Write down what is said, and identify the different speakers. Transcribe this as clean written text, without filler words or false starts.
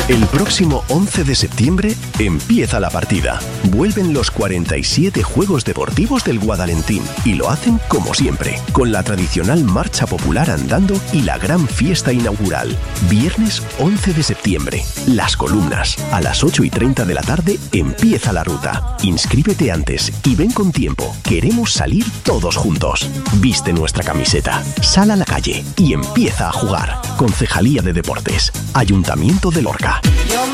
Speaker 1: El próximo 11 de septiembre empieza la partida. Vuelven los 47 Juegos Deportivos del Guadalentín y lo hacen como siempre, con la tradicional marcha popular andando y la gran fiesta inaugural. Viernes 11 de septiembre, Las Columnas. A las 8:30 de la tarde empieza la ruta. Inscríbete antes y ven con tiempo. Queremos salir todos juntos. Viste nuestra camiseta, sal a la calle y empieza a jugar. Concejalía de Deportes, Ayuntamiento de Lorca.